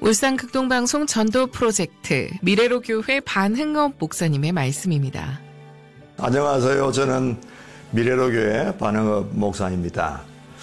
울산 극동방송 전도 프로젝트 미래로 교회 반흥업 목사님의 말씀입니다. 안녕하세요. 저는 미래로 교회 반흥업 목사입니다.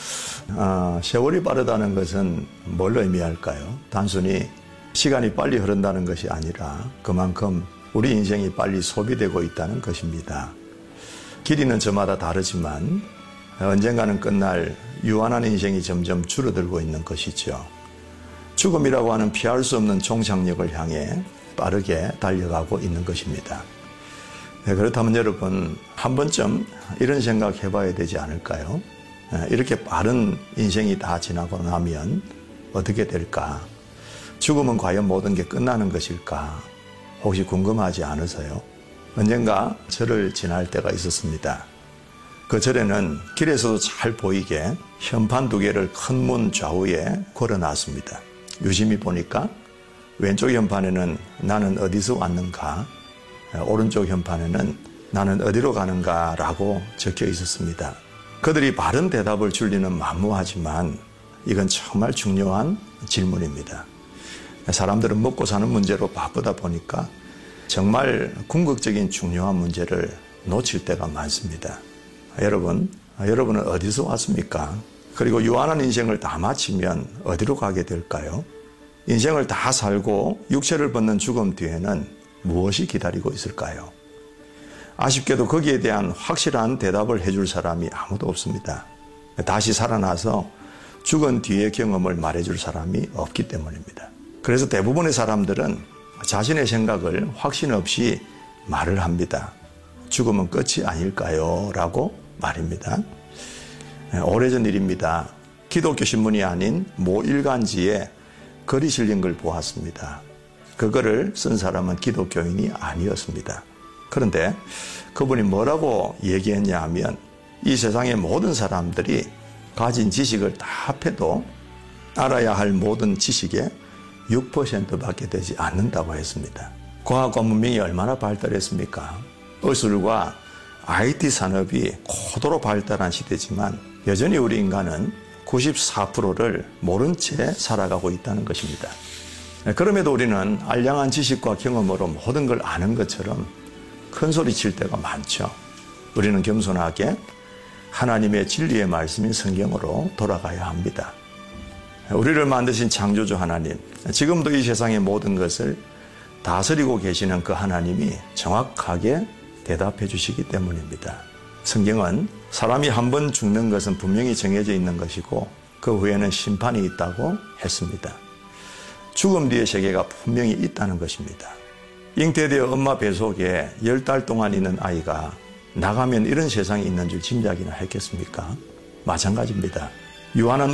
세월이 빠르다는 것은 뭘 의미할까요? 단순히 시간이 빨리 흐른다는 것이 아니라 그만큼 우리 인생이 빨리 소비되고 있다는 것입니다. 길이는 저마다 다르지만 언젠가는 끝날 유한한 인생이 점점 줄어들고 있는 것이죠. 죽음이라고 하는 피할 수 없는 종착역을 향해 빠르게 달려가고 있는 것입니다. 그렇다면 여러분, 한 번쯤 이런 생각 해봐야 되지 않을까요? 이렇게 빠른 인생이 다 지나고 나면 어떻게 될까? 죽음은 과연 모든 게 끝나는 것일까? 혹시 궁금하지 않으세요? 언젠가 절을 지날 때가 있었습니다. 그 절에는 길에서도 잘 보이게 현판 2개를 큰 문 좌우에 걸어놨습니다. 유심히 보니까 왼쪽 현판에는 나는 어디서 왔는가, 오른쪽 현판에는 나는 어디로 가는가 라고 적혀 있었습니다. 그들이 바른 대답을 줄리는 만무하지만 이건 정말 중요한 질문입니다. 사람들은 먹고 사는 문제로 바쁘다 보니까 정말 궁극적인 중요한 문제를 놓칠 때가 많습니다. 여러분은 어디서 왔습니까? 그리고 유한한 인생을 다 마치면 어디로 가게 될까요? 인생을 다 살고 육체를 벗는 죽음 뒤에는 무엇이 기다리고 있을까요? 아쉽게도 거기에 대한 확실한 대답을 해줄 사람이 아무도 없습니다. 다시 살아나서 죽은 뒤의 경험을 말해줄 사람이 없기 때문입니다. 그래서 대부분의 사람들은 자신의 생각을 확신 없이 말을 합니다. 죽음은 끝이 아닐까요? 라고 말입니다. 오래전 일입니다. 기독교 신문이 아닌 모 일간지에 글이 실린 걸 보았습니다. 그 글을 쓴 사람은 기독교인이 아니었습니다. 그런데 그분이 뭐라고 얘기했냐 하면 이 세상의 모든 사람들이 가진 지식을 다 합해도 알아야 할 모든 지식의 6%밖에 되지 않는다고 했습니다. 과학과 문명이 얼마나 발달했습니까? 의술과 IT 산업이 고도로 발달한 시대지만 여전히 우리 인간은 94%를 모른 채 살아가고 있다는 것입니다. 그럼에도 우리는 알량한 지식과 경험으로 모든 걸 아는 것처럼 큰 소리 칠 때가 많죠. 우리는 겸손하게 하나님의 진리의 말씀인 성경으로 돌아가야 합니다. 우리를 만드신 창조주 하나님, 지금도 이 세상의 모든 것을 다스리고 계시는 그 하나님이 정확하게 대답해 주시기 때문입니다. 성경은 사람이 한 번 죽는 것은 분명히 정해져 있는 것이고 그 후에는 심판이 있다고 했습니다. 죽음 뒤의 세계가 분명히 있다는 것입니다. 잉태되어 엄마 뱃속에 10달 동안 있는 아이가 나가면 이런 세상이 있는 줄 짐작이나 했겠습니까? 마찬가지입니다. 유한한